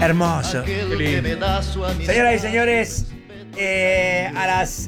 Hermoso. Señoras y señores, a las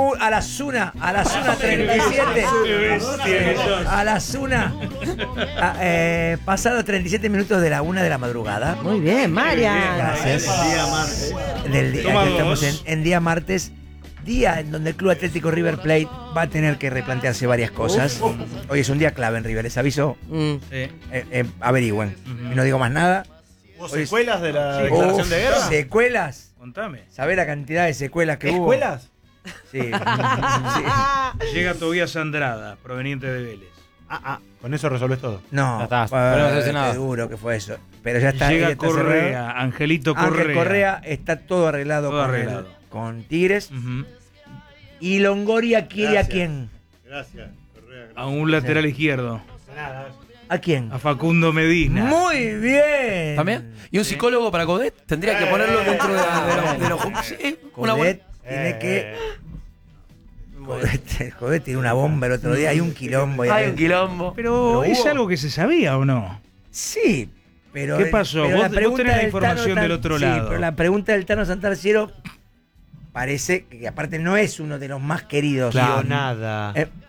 1:37. A las 1. Pasado 37 minutos de la 1 de la madrugada. Muy bien, Marian. Gracias. Día martes. Estamos en día martes. Día en donde el Club Atlético River Plate va a tener que replantearse varias cosas. Hoy es un día clave en River, les aviso. Averigüen. Y no digo más nada. ¿Hubo secuelas de la declaración de guerra? ¿Secuelas? Contame. ¿Sabés la cantidad de secuelas que hubo? ¿Escuelas? Sí. Llega Tobías Andrada, proveniente de Vélez. Con eso resolves todo. No, Ya está, pero no se hace nada. qué duro que fue eso. Pero ya está. Llega ya está Correa, cerrado. Angelito Correa. Ángel Correa está todo arreglado, Todo arreglado. con Tigres. Ujú. ¿Y Longoria quiere Gracias. a quién? Gracias, Correa. A un lateral izquierdo. ¿A quién? A Facundo Medina. Muy bien. ¿También? ¿Y un psicólogo para Codet? Tendría que ponerlo dentro de los... Sí, una buena... Codet tiene que. Codet tiene una bomba el otro día. Hay un quilombo. Hay un quilombo. Pero ¿es hubo. algo que se sabía o no? Sí, pero. ¿Qué pasó? pero Vos tenés la del información Tano del otro sí, lado. pero la pregunta del Tano Santarciero parece que aparte no es uno de los más queridos. Guionada.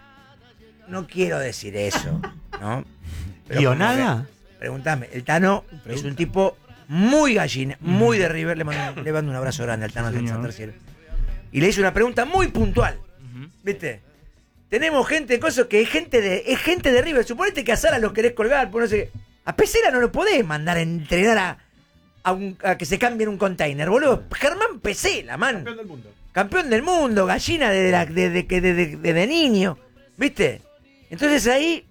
No quiero decir eso, ¿no? ¿Guionada? Pregúntame, el Tano es un tipo muy gallina, muy de River. Le mando un abrazo grande al Tano Señor. Santarciero. Y le hice una pregunta muy puntual. ¿Viste? Tenemos gente, cosas que es gente de River. Suponete que a Sara los querés colgar, pues no sé qué. A Pesela no lo podés mandar a entrenar a que se cambie en un container, boludo. Germán Pesela, man. Campeón del mundo. Campeón del mundo, gallina de niño. ¿Viste? Entonces ahí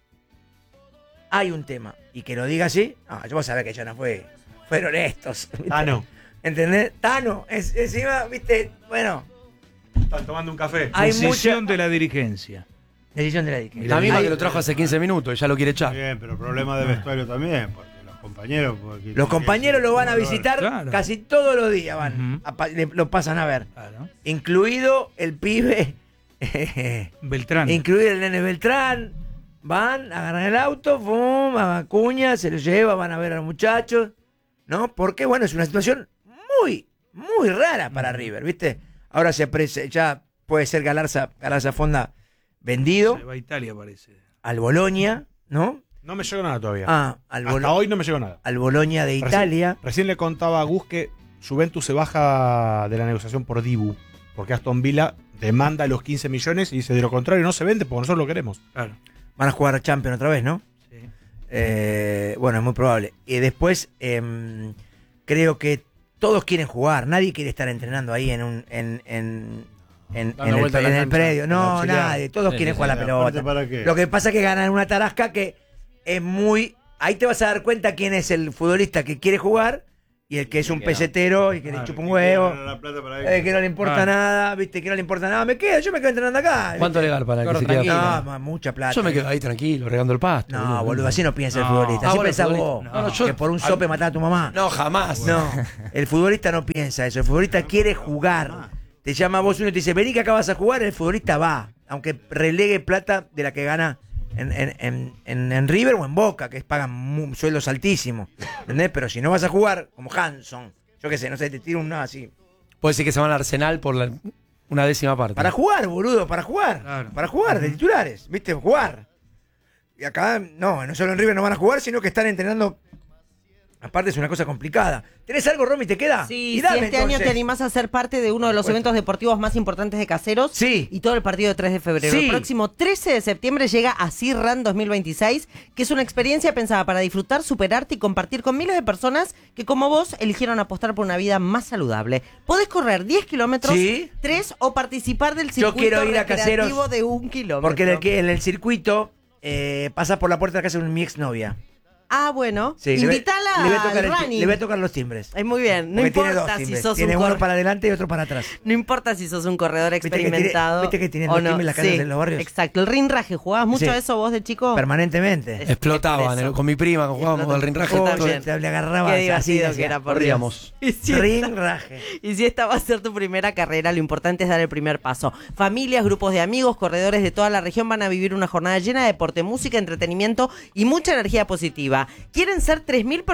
hay un tema. Y que lo diga así, yo vos sabés que ya no fueron estos. ¿viste? No. ¿Entendés? Tano, encima, ¿viste? Bueno, Están tomando un café. hay Decisión mucha de la dirigencia. decisión de la dirigencia. La misma Hay- que lo trajo hace 15 minutos y ya lo quiere echar. Bien, pero problema de vestuario también, porque los compañeros... Los compañeros lo van a visitar Claro. casi todos los días, van. Ujú. Lo pasan a ver. Claro. Incluido el pibe, Beltrán. incluido el nene Beltrán. Van, agarran el auto, pum, a Acuña, se lo lleva, van a ver a los muchachos. ¿No? Porque, bueno, es una situación muy, muy rara para River, ¿viste? Ahora ya puede ser Galarza Fonda vendido Se va a Italia, parece. al Boloña, ¿no? No me llegó nada todavía. Al Hasta hoy no me llegó nada. al Boloña de Italia. Recién le contaba a Gus que Juventus se baja de la negociación por Dibu, porque Aston Villa demanda los 15 millones y dice de lo contrario no se vende porque nosotros lo queremos. Claro. Van a jugar Champions otra vez, ¿no? Sí. Bueno, es muy probable. Y después creo que todos quieren jugar. Nadie quiere estar entrenando ahí en Dando vuelta a la el cancha. predio. No, auxiliar. nadie. Todos Sí, quieren sí, jugar sí. la pelota. Aparte, ¿para qué? Lo que pasa es que ganan una tarasca que es muy... Ahí te vas a dar cuenta quién es el futbolista que quiere jugar y el que es un pesetero y que le chupa un huevo. Que no le importa nada, ¿viste? Que no le importa nada. Yo me quedo entrenando acá. ¿Cuánto ¿viste? legal para que Corro se quede? No, mucha plata. Yo me quedo ahí tranquilo, regando el pasto. No, boludo, así no piensa el No. futbolista. Así bueno, pensás el vos. futbolista. No, yo- que por un sope matás a tu mamá. No, jamás. No, el futbolista no piensa eso. El futbolista quiere jugar. Te llama vos uno y te dice, vení que acá vas a jugar. El futbolista va. Aunque relegue plata de la que gana en River o en Boca, que pagan sueldos altísimos. ¿Entendés? Pero si no vas a jugar, como Hanson, yo qué sé, no sé, te tiro un así. Puede decir que se van al Arsenal por una décima parte. Para jugar, boludo, para jugar. Claro. Para jugar, de titulares, ¿viste? Jugar. Y acá, no solo en River no van a jugar, sino que están entrenando. Aparte es una cosa complicada. ¿Tenés algo, Romy? ¿Te queda? Sí, Y si dame, este año entonces. te animás a ser parte de uno de los eventos deportivos más importantes de Caseros. Sí. Y todo el partido de 3 de febrero. Sí. El próximo 13 de septiembre llega a Run 2026, que es una experiencia pensada para disfrutar, superarte y compartir con miles de personas que, como vos, eligieron apostar por una vida más saludable. Podés correr 10 kilómetros, Sí. 3 o participar del Yo circuito quiero ir a recreativo Caseros, de 1 kilómetro. Porque en el circuito pasa por la puerta de casa de mi exnovia. Ah, bueno. Sí, Invitala le voy a tocar al le running. voy a tocar los timbres. Muy bien. No Porque tiene dos importa si timbres. sos Tiene un uno para adelante y otro para atrás. No importa si sos un corredor Viste que tiene- experimentado. viste que tienen o dos no. timbres en las casas de los barrios. Exacto, el rinraje. ¿Jugabas mucho Sí. a eso vos de chico? Permanentemente. Explotaban Eso. con mi prima, que jugábamos al rinraje. Yo Oh, también. le agarraba Qué así, divertido así, que era, por Corríamos. Dios. Y si Rinraje. Y si esta va a ser tu primera carrera, lo importante es dar el primer paso. Familias, grupos de amigos, corredores de toda la región van a vivir una jornada llena de deporte, música, entretenimiento y mucha energía positiva. Quieren ser 3.000 personas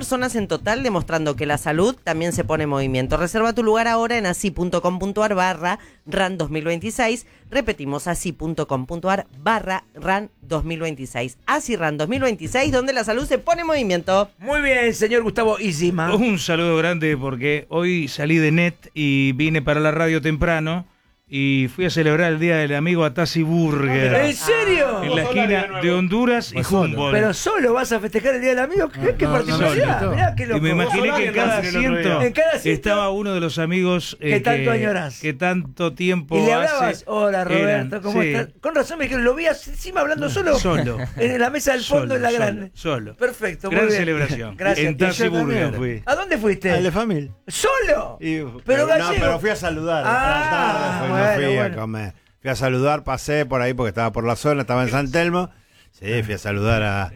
personas en total, demostrando que la salud también se pone en movimiento. Reserva tu lugar ahora en así.com.ar/RAN 2026. Repetimos, así.com.ar/RAN 2026. Así RAN 2026, donde la salud se pone en movimiento. Muy bien, señor Gustavo Isima. Un saludo grande porque hoy salí de net y vine para la radio temprano y fui a celebrar el Día del Amigo a Tassi Burger. ¿En serio? En la esquina de Honduras y Humboldt. Pero solo vas a festejar el Día del Amigo. ¿Qué particularidad? solo. Mirá qué loco. Y me imaginé que en cada En asiento cada asiento estaba uno de los amigos que tanto añorás. que tanto tiempo Y le hablabas, hace hola Roberto, eran, ¿cómo sí. estás? Con razón me dijeron, lo vi encima hablando solo. Solo. En la mesa del fondo Solo, en la solo, grande. solo. Perfecto, Gran muy bien. celebración. Gracias. En Tassi Yo también Burger. fui. ¿A dónde fuiste? Al de familia. ¿Solo? Pero, Pero no, gallego. pero fui a saludar. Ah, Fue bueno, no fui bueno. a comer. Fui a saludar, pasé por ahí porque estaba por la zona, estaba en San Telmo. Sí, fui a saludar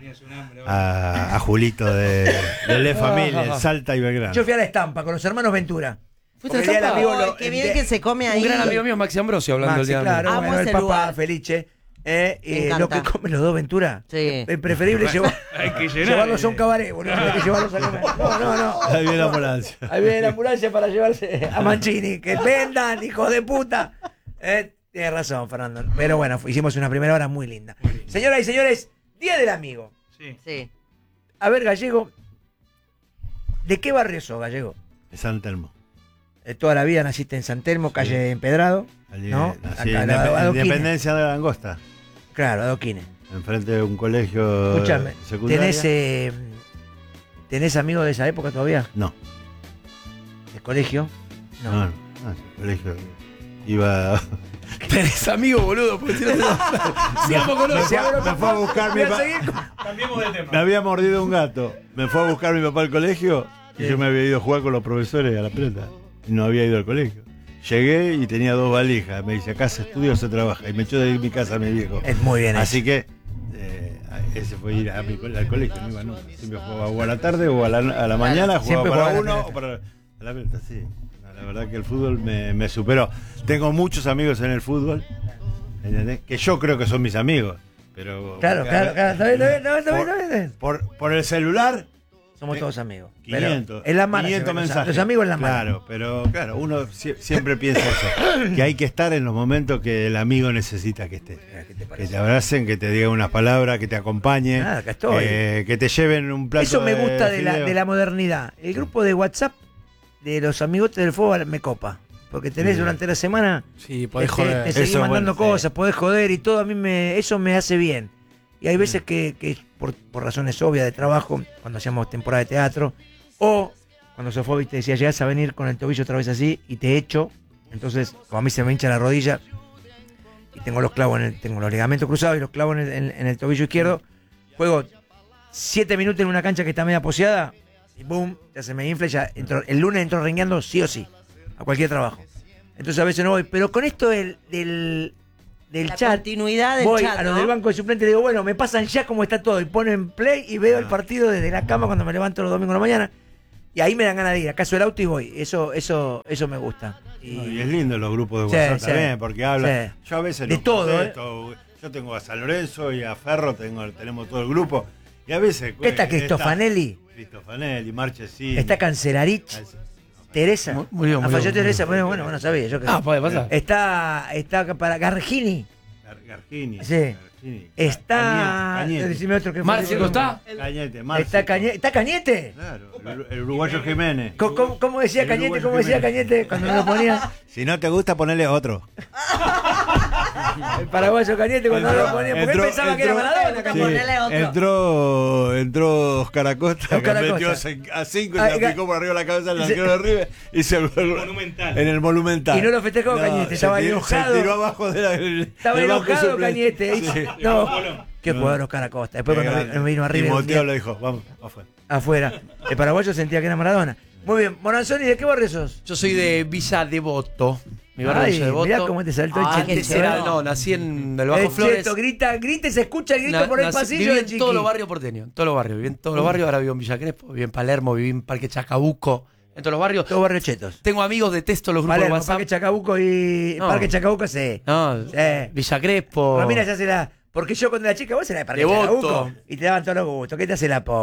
a Julito de Le Familia, en Salta y Belgrano. Yo fui a la Estampa con los hermanos Ventura. ¿Fuiste Porque a el Día del Estampa? Amigo Ay, qué bien que se come ahí. Un gran amigo mío, Maxi Ambrosio, hablando Maxi, del día de claro, Amo bueno, el ese papá lugar. Felice. Me Lo que encanta. comen los dos Ventura. Sí. Es preferible Hay que llenar. llevarlos a un cabaret, boludo. Hay que llevarlos a comer. No. Ahí viene la ambulancia. Ahí viene la ambulancia para llevarse a Mancini. Que vendan, hijos de puta. Tienes razón, Fernando. Pero bueno, hicimos una primera hora muy linda. Señoras y señores, Día del Amigo. Sí. Sí. A ver, Gallego, ¿de qué barrio sos, Gallego? En San Telmo. Toda la vida naciste en San Telmo, calle Empedrado. Allí, ¿No? nací Acá, en Adoquines. Independencia de la Langosta. Claro, Adoquines. Enfrente de un colegio Escúchame, secundario. ¿tenés amigos de esa época todavía? No, ¿De colegio? no, el colegio. Iba. Tenés amigo, boludo, porque si no te sigamos con Me otro. fue a buscar mi Voy a papá. seguir con- Cambiemos de tema. Me había mordido un gato. Me fue a buscar mi papá al colegio y yo me había ido a jugar con los profesores a la pelota. Y no había ido al colegio. Llegué y tenía 2 valijas. Me dice, acá se estudia o se trabaja. Y me echó de mi casa mi viejo. Es muy bien Así que ese fue ir al colegio. No iba nunca. Siempre jugaba o a la tarde o a la mañana. Jugaba Siempre para jugaba a la uno pelota. o para la pelota, sí. No, la verdad que el fútbol me superó. Tengo muchos amigos en el fútbol. ¿Entendés? Que yo creo que son mis amigos. Pero Claro. Está bien. por el celular. Somos todos amigos. 500. Pero en la mano. 500 mensajes. Los amigos en la mano. Claro, pero claro, uno siempre piensa eso. Que hay que estar en los momentos que el amigo necesita que estés. ¿Qué te Que parece? te abracen, que te digan unas palabras, que te acompañen. Ah, acá estoy. Que te lleven un plato. Eso me gusta de fideo. la modernidad. El grupo de WhatsApp de los amigotes del fútbol me copa. Porque tenés Sí. durante la semana, Sí, podés te joder. seguís Eso es mandando bueno, cosas, podés joder y todo. A mí eso me hace bien. Y hay veces que por razones obvias de trabajo, cuando hacíamos temporada de teatro, o cuando Sofovich te decía, llegás a venir con el tobillo otra vez así y te echo. Entonces, como a mí se me hincha la rodilla y tengo los clavos, tengo los ligamentos cruzados y los clavos en el tobillo izquierdo, juego 7 minutos en una cancha que está media poseada y boom, ya se me infla. El lunes entro rengueando sí o sí, a cualquier trabajo. Entonces a veces no voy, pero con esto del La chat, continuidad del voy chat, a lo ¿no? del banco de suplente y digo, bueno, me pasan ya cómo está todo y ponen play y veo el partido desde la cama cuando me levanto los domingos de la mañana y ahí me dan ganas de ir, acaso el auto y voy. Eso me gusta. Y es lindo los grupos de Sí, WhatsApp sí. también, porque hablan. Sí. Yo a veces De no todo, contesto. Yo tengo a San Lorenzo y a Ferro, tenemos todo el grupo. Y a veces. ¿Qué está Cristofanelli? Cristofanelli, Marchesini. Está Cancelarich, Teresa. Murió. Falló Teresa, bueno, sabía yo que Puede pasar. está para Gargini. Gargini. Sí. Gargini. Está. Cañete. Decime otro que Márcico está. Cañete, ¿Está Cañete? Claro, el uruguayo Jiménez. ¿Cómo decía El Cañete? uruguayo ¿Cómo decía Jiménez. Cañete cuando me lo ponía? Si no te gusta, ponele otro. El paraguayo Cañete cuando me lo ponía. Porque él pensaba que era Maradona. Sí. Cañete. Ponele otro. Entró Oscar Acosta, Oscar que metió Acosta. a 5 y Ay, le aplicó por arriba la cabeza al arquero de River y se Monumental. en el Monumental. Y no lo festejó Cañete, estaba enojado. Se tiró abajo Estaba del banco enojado suplente. Cañete. Sí. No. Qué jugador Oscar Acosta. Después Qué cuando grande. me vino Y arriba Moteo le dijo, vamos, afuera. el paraguayo sentía que era Maradona. Muy bien, Moranzoni, ¿de qué barrio sos? Yo soy de Villa Devoto. Mi barrio Ay, es Villa Devoto. mirá cómo te saltó el Antes cheto. era, no, nací en el Bajo El Flores. cheto, grita, y se escucha el grito por el pasillo Viví de en Chiqui. todos los barrios porteños, en todos los barrios. Viví en todos los barrios, ahora vivo en Villa Crespo, viví en Palermo, viví en Parque Chacabuco, en todos los barrios. Todos barrios chetos. Tengo amigos, detesto los grupos Palermo, de WhatsApp. Parque Chacabuco y... No. Parque Chacabuco, sí. No, Sí. Villa Crespo. Romina se hace la... Porque yo cuando era chica, vos eras de Parque Devoto. Chacabuco y te daban todos los gustos. ¿Qué te hace la pobre?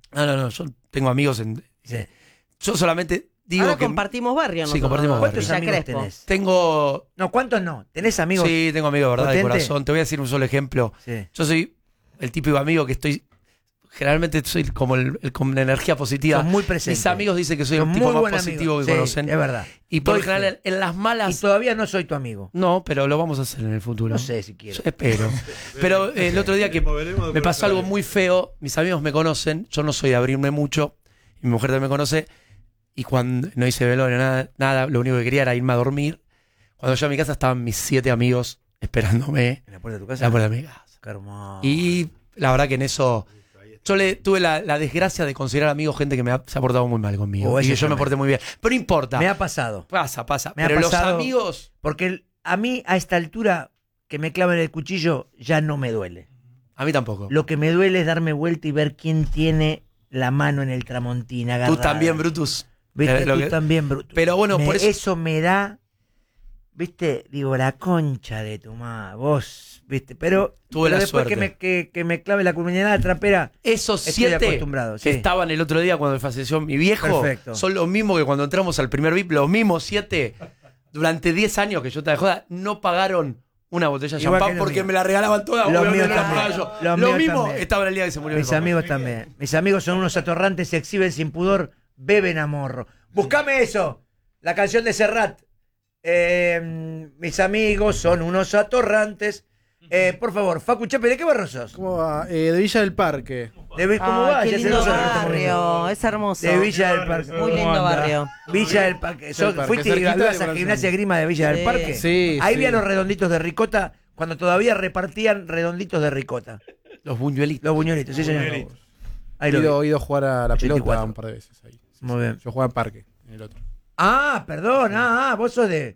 No, yo tengo amigos en... Sí. Yo solamente digo Ahora que... compartimos barrio, Sí, nosotros. compartimos barrio. ¿Cuántos Villa amigos Crespo. tenés? Tengo... No, ¿cuántos no? ¿Tenés amigos? Sí, tengo amigos de verdad, de potente? corazón. Te voy a decir un solo ejemplo. Sí. Yo soy el típico amigo que estoy... Generalmente soy como el con la energía positiva. Sos muy presente. Mis amigos dicen que soy Sos el tipo muy más buen positivo amigo. que Sí, conocen. es verdad. Y por lo Doy general, fe. en las Y malas... todavía no soy tu amigo. No, pero lo vamos a hacer en el futuro. No sé si quiero. Yo espero. Pero el otro día que Veremos me pasó algo muy feo, mis amigos me conocen, yo no soy de abrirme mucho, y mi mujer también me conoce, y cuando no hice velorio, nada, lo único que quería era irme a dormir. Cuando llegué a mi casa estaban mis 7 amigos esperándome ¿En la puerta de tu en casa? la puerta de mi casa. Qué hermoso. Y la verdad que en eso... Yo tuve la desgracia de considerar amigos gente que se ha portado muy mal conmigo. Oh, Y eso que yo me también. porté muy bien. Pero no importa. Me ha pasado. Pasa. Me ha Pero los pasado. amigos... Porque a mí, a esta altura, que me claven el cuchillo, ya no me duele. A mí tampoco. Lo que me duele es darme vuelta y ver quién tiene la mano en el tramontín Tú agarrada. también, Brutus. ¿Viste? Lo Tú que- también, Bruto. Pero bueno, por eso... Eso me da, ¿viste? Digo, la concha de tu madre, vos, ¿viste? Pero, Tuve la después suerte. que me clave la culminada trapera, Esos estoy 7 acostumbrado, sí. que estaban el otro día cuando falleció mi viejo Perfecto. son los mismos que cuando entramos al primer VIP, los mismos 7 durante 10 años que yo te de joda, no pagaron una botella de Igual champán que los porque míos. me la regalaban toda. Los obviamente míos no la también. pagaba yo. Los Lo míos mismo también. estaba el día que se murió mi mis papá. amigos también. Mis amigos son unos atorrantes, se exhiben sin pudor, beben a morro. Buscame eso, la canción de Serrat. Mis amigos son unos atorrantes. Por favor, Facu Chepe, ¿de qué barrio sos? ¿Cómo va? De Villa del Parque. ¿Cómo va? Qué Ya se lindo lo sabe, estamos viendo. barrio, es hermoso. De Villa del Parque. Muy lindo barrio. Villa del Parque. Parque, ¿Fuiste cerquita de ibas a Corazón. Gimnasia Grima de Villa del Sí. Parque? Sí, Ahí sí. vi a los redonditos de ricota cuando todavía repartían redonditos de ricota. Los buñuelitos. Los buñuelitos, sí, señor. Ahí lo vi. He ido a jugar a la 84. pelota un par de veces ahí. Muy bien. Yo jugaba en Parque, en el otro. Ah, perdón. Vos sos de.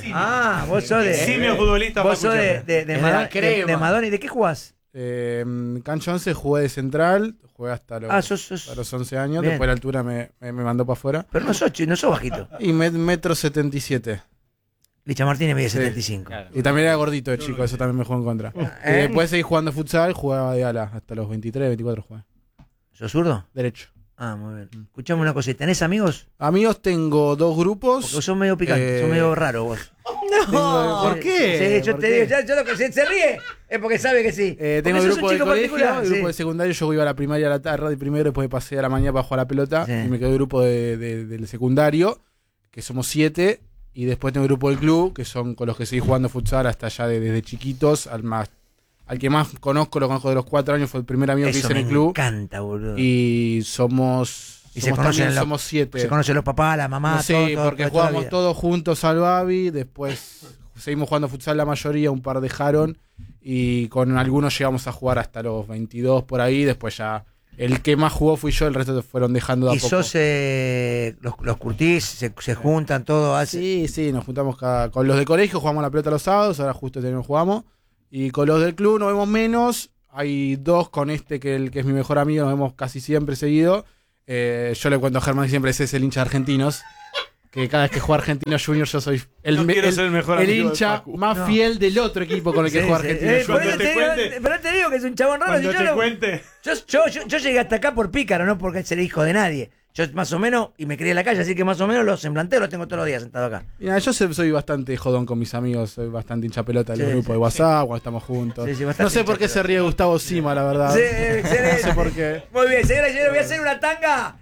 Vos sos de. Simio futbolista. Vos sos de Es de la Madonna. crema. De Madonna. ¿Y de qué jugás? Cancho 11 jugué de central, jugué hasta los, sos. hasta los 11 años, Bien. después la altura me mandó para afuera. Pero no sos bajito. Y metro 77. Licha Martínez mide Sí. 75. Y también era gordito de chico, eso también me jugó en contra. Y después seguí jugando futsal, jugaba de ala, hasta los 23, 24 jugué. ¿Sos zurdo? Derecho. Ah, muy bien. Escuchame una cosita. ¿Tenés amigos? Amigos tengo 2 grupos. Porque sos medio picante, sos medio raro vos. ¿Por qué? Sí, yo ¿Por te qué? digo, yo lo que se ríe es porque sabe que sí. Tengo el Porque sos grupo un de chico colegio, particular, el grupo sí. de secundario, yo iba a la primaria a la tarde primero, después pasé a la mañana para jugar a la pelota, Sí. y me quedó el grupo del secundario, que somos 7, y después tengo el grupo del club, que son con los que seguí jugando futsal hasta allá desde chiquitos, al que más conozco, lo conozco de los 4 años, fue el primer amigo que Eso hice en el me club, encanta, boludo. y somos Y se conocen también, los- somos 7. Se conocen los papás, la mamá, Sí, todo, porque toda la jugábamos vida. todos juntos al Babi, después seguimos jugando futsal la mayoría, un par dejaron, y con algunos llegamos a jugar hasta los 22 por ahí, después ya el que más jugó fui yo, el resto fueron dejando de a Y poco. sos los curtís, se juntan, todo, hace. Sí, nos juntamos con los de colegio, jugamos la pelota los sábados, ahora justo este año jugamos, y con los del club nos vemos menos, hay 2 con que el que es mi mejor amigo, nos vemos casi siempre seguido. Yo le cuento a Germán que siempre ese es el hincha de Argentinos, que cada vez que juega Argentinos Juniors yo soy No quiero ser el mejor amigo de hincha Facu. más No. fiel del otro equipo con el que Sí, juega sí. Argentinos Por Juniors. eso te te digo, cuente- pero te digo que es un chabón raro. Cuando si te yo, no- cuente. yo llegué hasta acá por pícaro, no porque ser hijo de nadie. Yo más o menos, y me crié en la calle, así que más o menos los semblanteos los tengo todos los días sentado acá. Mira, yo soy bastante jodón con mis amigos, soy bastante hincha pelota del Sí, grupo sí. de WhatsApp, cuando estamos juntos. Sí, sí, bastante No sé por hincha qué se pelota. ríe Gustavo Sima, la verdad. Sí, excelente. No sé por qué. Muy bien, señoras y señores, voy a hacer una tanga.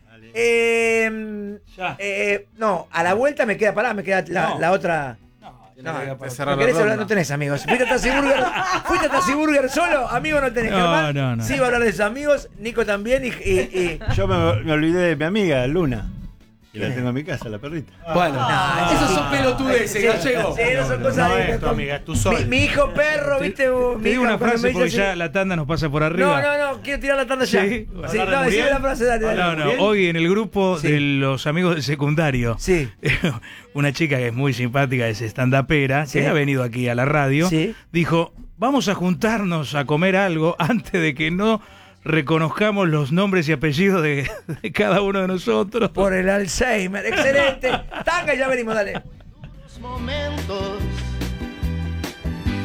Ya. No, a la vuelta me queda la otra. No, cerrar no la querés hablar, ronda. no tenés amigos. Fuiste a Tassi Burger solo, amigo no tenés. No, Germán, no. sí va a hablar de sus amigos, Nico también y Yo me olvidé de mi amiga, Luna. Y la ¿Quién es? tengo en mi casa, la perrita. Bueno, No, esos no. son pelotudeces, Sí, gallego. sí, no son cosas No de- es tu amiga, es tu sol. mi hijo perro, ¿viste? Te digo una frase porque ya la tanda nos pasa por arriba. No, quiero tirar la tanda ya. Sí. Sí, ¿Hablar de no, decime Muriel? la frase, dale. No, hoy en el grupo Sí. de los amigos del secundario, Sí. una chica que es muy simpática, es stand-upera, Sí. que ha venido aquí a la radio, Sí. dijo, vamos a juntarnos a comer algo antes de que no reconozcamos los nombres y apellidos de cada uno de nosotros. Por el Alzheimer. Excelente. Tanga, ya venimos, dale. momentos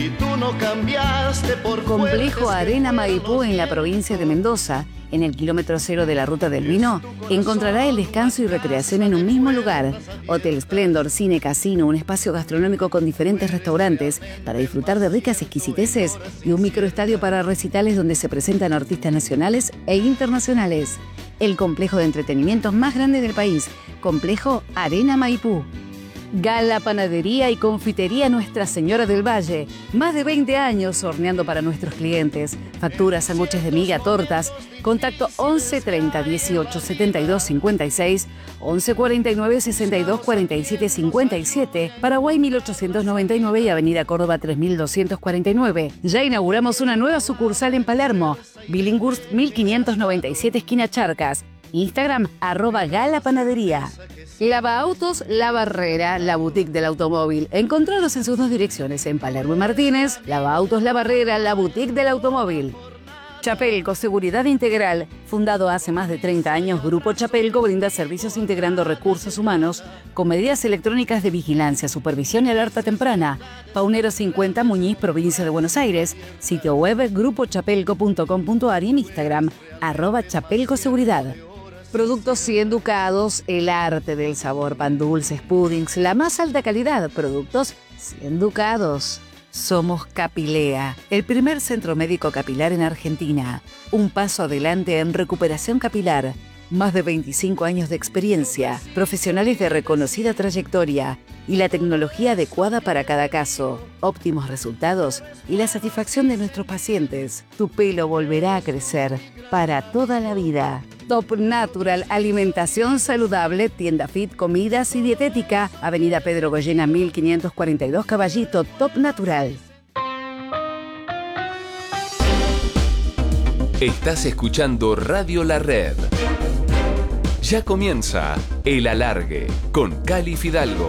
y tú no cambiaste por Complejo fuertes Arena que Maipú en la provincia de Mendoza, en el kilómetro 0 de la Ruta del Vino, encontrará el descanso y recreación en un mismo lugar. Hotel Splendor, cine, casino, un espacio gastronómico con diferentes restaurantes para disfrutar de ricas exquisiteces y un microestadio para recitales donde se presentan artistas nacionales e internacionales. El complejo de entretenimientos más grande del país, Complejo Arena Maipú. Gala Panadería y Confitería Nuestra Señora del Valle. Más de 20 años horneando para nuestros clientes. Facturas, sándwiches de miga, tortas. Contacto 11 30 18 72 56, 11 49 62 47 57, Paraguay 1899 y Avenida Córdoba 3249. Ya inauguramos una nueva sucursal en Palermo. Billinghurst 1597, esquina Charcas. Instagram, @galapanadería. Lava Autos La Barrera, la boutique del automóvil. Encontraros en sus dos direcciones, en Palermo y Martínez. Lava Autos La Barrera, la boutique del automóvil. Chapelco, seguridad integral. Fundado hace más de 30 años, Grupo Chapelco brinda servicios integrando recursos humanos con medidas electrónicas de vigilancia, supervisión y alerta temprana. Paunero 50, Muñiz, provincia de Buenos Aires. Sitio web grupochapelco.com.ar y en Instagram, @chapelcoseguridad. Productos 100 Ducados, el arte del sabor, pan dulces, puddings, la más alta calidad. Productos 100 Ducados. Somos Capilea, el primer centro médico capilar en Argentina. Un paso adelante en recuperación capilar. Más de 25 años de experiencia, profesionales de reconocida trayectoria y la tecnología adecuada para cada caso. Óptimos resultados y la satisfacción de nuestros pacientes. Tu pelo volverá a crecer para toda la vida. Top Natural, alimentación saludable, tienda fit, comidas y dietética. Avenida Pedro Goyena 1542, Caballito. Top Natural. Estás escuchando Radio La Red. Ya comienza El Alargue con Cali Fidalgo.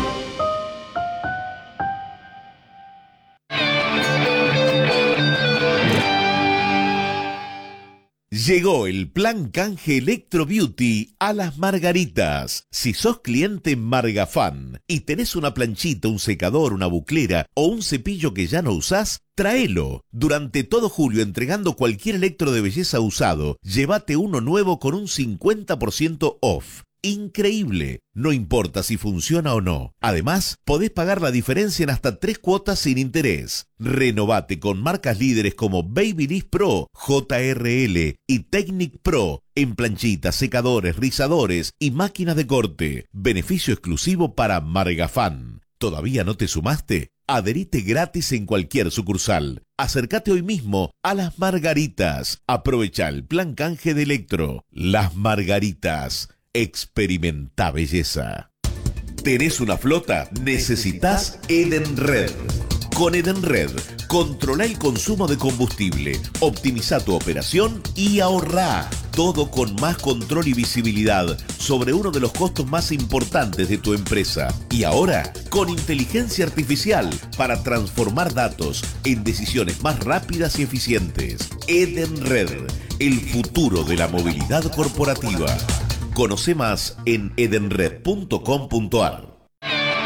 Llegó el plan canje Electro Beauty a Las Margaritas. Si sos cliente Margafan y tenés una planchita, un secador, una buclera o un cepillo que ya no usás, tráelo. Durante todo julio, entregando cualquier electro de belleza usado, llévate uno nuevo con un 50% off. Increíble, no importa si funciona o no. Además, podés pagar la diferencia en hasta 3 cuotas sin interés. Renovate con marcas líderes como Babyliss Pro, JRL y Technic Pro en planchitas, secadores, rizadores y máquinas de corte. Beneficio exclusivo para Margafan. ¿Todavía no te sumaste? Adherite gratis en cualquier sucursal. Acércate hoy mismo a Las Margaritas. Aprovecha el plan canje de Electro. Las Margaritas. Experimenta belleza. ¿Tenés una flota? Necesitas Edenred. Con Edenred, controla el consumo de combustible, optimiza tu operación y ahorrá. Todo con más control y visibilidad sobre uno de los costos más importantes de tu empresa. Y ahora, con inteligencia artificial para transformar datos en decisiones más rápidas y eficientes. Edenred, el futuro de la movilidad corporativa. Conoce más en edenred.com.ar.